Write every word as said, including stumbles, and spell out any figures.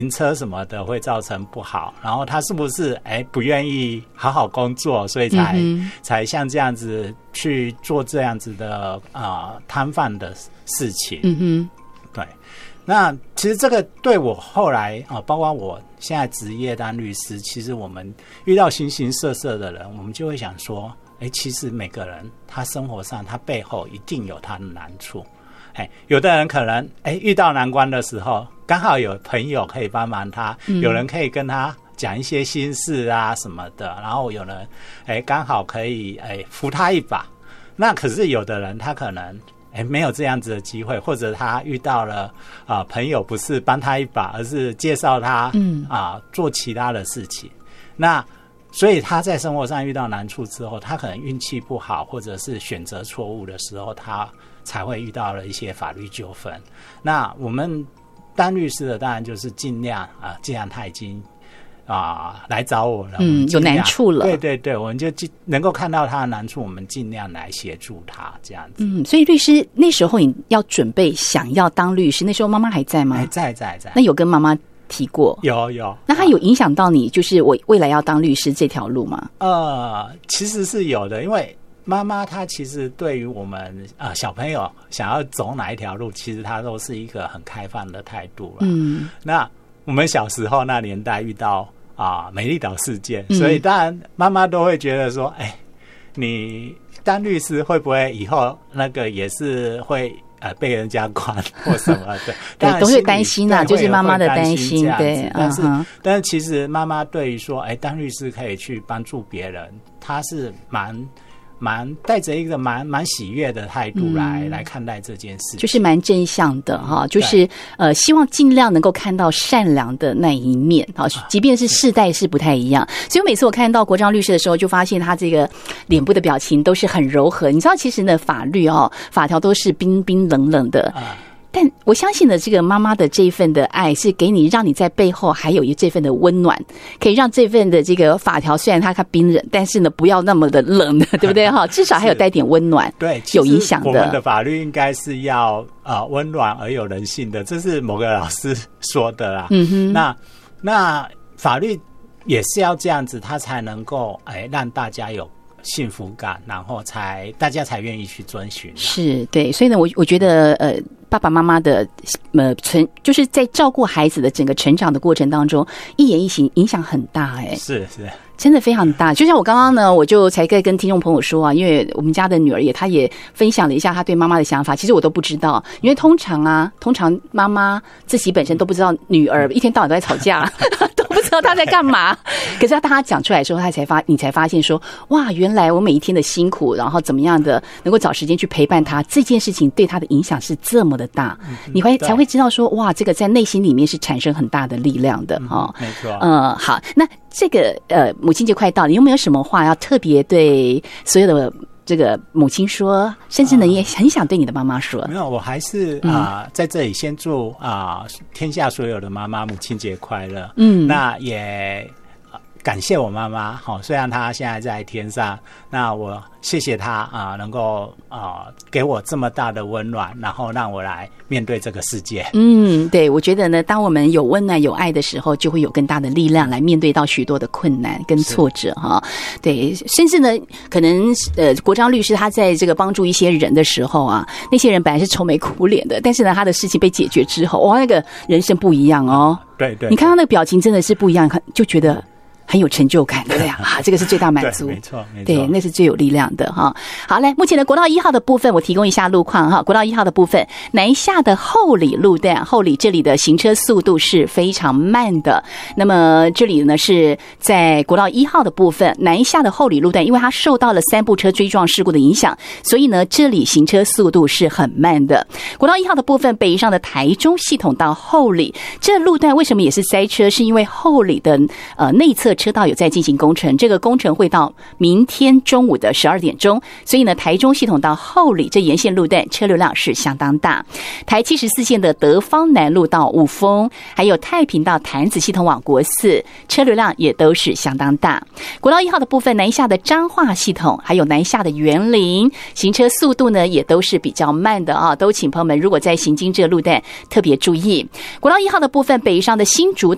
停车什么的会造成不好，然后他是不是哎不愿意好好工作，所以才、嗯、才像这样子去做这样子的啊、呃、摊贩的事情。嗯哼，对。那其实这个对我后来啊、呃，包括我现在职业当律师，其实我们遇到形形色色的人，我们就会想说，哎，其实每个人他生活上他背后一定有他的难处。哎，有的人可能哎遇到难关的时候，刚好有朋友可以帮忙他，嗯、有人可以跟他讲一些心事啊什么的，然后有人哎刚好可以哎扶他一把。那可是有的人他可能哎没有这样子的机会，或者他遇到了啊、呃、朋友不是帮他一把，而是介绍他嗯啊、呃、做其他的事情。那所以他在生活上遇到难处之后，他可能运气不好，或者是选择错误的时候，他才会遇到了一些法律纠纷。那我们当律师的当然就是尽量啊，既然他已经啊来找我了， 嗯，有难处了， 对对对，我们就能够看到他的难处，我们尽量来协助他这样子。 嗯，所以律师那时候你要准备想要当律师，那时候妈妈还在吗？ 还在在在。 那有跟妈妈提过？ 有有。 那他有影响到你，就是我未来要当律师这条路吗？ 呃，其实是有的，因为妈妈她其实对于我们呃小朋友想要走哪一条路，其实她都是一个很开放的态度了。嗯，那我们小时候那年代遇到啊、呃、美丽岛事件，所以当然妈妈都会觉得说，哎，你当律师会不会以后那个也是会呃被人家管或什么的？ 对，都会担心啊，就是妈妈的担心。对， 但是、 嗯、 但是其实妈妈对于说，哎，当律师可以去帮助别人，她是蛮。蛮带着一个蛮蛮喜悦的态度来、嗯、来看待这件事情， 就是蛮正向的哈，就是呃希望尽量能够看到善良的那一面哈，即便是世代是不太一样，所以每次我看到国璋律师的时候，就发现他这个脸部的表情都是很柔和。你知道，其实呢，法律哦，法条都是冰冰冷冷的。嗯，但我相信的这个妈妈的这一份的爱是给你，让你在背后还有一这份的温暖，可以让这份的这个法条虽然它它冰冷，但是呢不要那么的冷的，对不对哈？至少还有带点温暖， 对， 有影响的。 我们的法律应该是要呃温暖而有人性的，这是某个老师说的啦。嗯哼，那那法律也是要这样子，它才能够哎让大家有幸福感，然后才大家才愿意去遵循。 是，对，所以呢，我我觉得呃。爸爸妈妈的呃成就是在照顾孩子的整个成长的过程当中，一言一行影响很大。哎、欸， 是是， 真的非常大。就像我刚刚呢，我就才在跟听众朋友说啊，因为我们家的女儿也，她也分享了一下她对妈妈的想法。其实我都不知道，因为通常啊，通常妈妈自己本身都不知道女儿一天到晚都在吵架，都不知道她在干嘛。可是当她讲出来的时候，她才发，你才发现说，哇，原来我每一天的辛苦，然后怎么样的能够找时间去陪伴她，这件事情对她的影响是这么的大，你会才会知道说，哇，这个在内心里面是产生很大的力量的哈、 嗯。没错。 呃，好，那这个呃，母亲节快到了，你有没有什么话要特别对所有的这个母亲说，甚至呢也很想对你的妈妈说？ 没有，我还是啊、呃，在这里先祝啊、呃、天下所有的妈妈母亲节快乐。嗯，那也。感谢我妈妈，好，虽然她现在在天上，那我谢谢她啊、呃，能够啊、呃、给我这么大的温暖，然后让我来面对这个世界。嗯， 对，我觉得呢，当我们有温暖、有爱的时候，就会有更大的力量来面对到许多的困难跟挫折哈。对，甚至呢，可能呃，国璋律师他在这个帮助一些人的时候啊，那些人本来是愁眉苦脸的，但是呢，他的事情被解决之后，哇，那个人生不一样哦。 对 对, 对， 你看到那个表情真的是不一样，就觉得很有成就感，对不对啊？这个是最大满足， 没错，没错， 对，那是最有力量的哈。好，来，目前的国道一号的部分，我提供一下路况哈。国道一号的部分，南下的后里路段，后里这里的行车速度是非常慢的。那么这里呢是在国道一号的部分，南下的后里路段，因为它受到了三部车追撞事故的影响，所以呢这里行车速度是很慢的。国道一号的部分，北上的台中系统到后里，这路段为什么也是塞车？是因为后里的呃内侧车道有在进行工程，这个工程会到明天中午的十二点钟，所以呢，台中系统到后里这沿线路段车流量是相当大。台七十四线的德芳南路到雾峰，还有太平到潭子系统往国四，车流量也都是相当大。国道一号的部分，南下的彰化系统，还有南下的员林，行车速度呢也都是比较慢的啊，都请朋友们如果在行经这个路段特别注意。国道一号的部分，北上的新竹